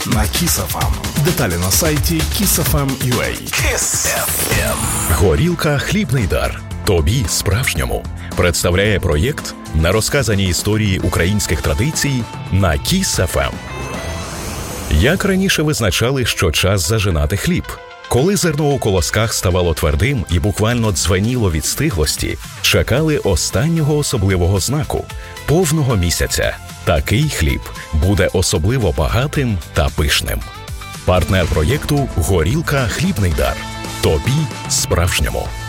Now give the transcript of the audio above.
на Kiss FM. Деталі на сайті kissfm.ua. Kiss FM. Горілка «Хлібний дар». Тобі справжньому. Представляє проєкт на розказані історії українських традицій на Kiss FM. Як раніше визначали, що час зажинати хліб? Коли зерно у колосках ставало твердим і буквально дзвеніло від стиглості, чекали останнього особливого знаку – повного місяця. Такий хліб буде особливо багатим та пишним. Партнер проєкту «Горілка «Хлібний дар». Тобі справжньому.